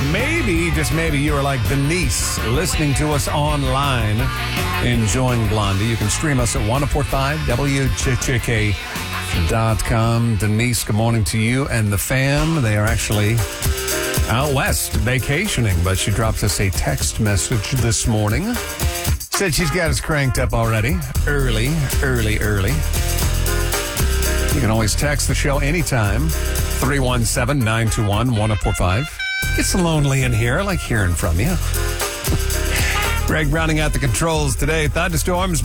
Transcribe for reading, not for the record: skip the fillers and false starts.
maybe, just maybe, you are like Denise, listening to us online, enjoying Blondie. You can stream us at 1045WJJK.com. Denise, good morning to you and the fam. They are actually out west vacationing, but she dropped us a text message this morning. Said she's got us cranked up already. Early. You can always text the show anytime. 317-921-1045. It's lonely in here. I like hearing from you. Greg Browning at the controls today. Thunderstorms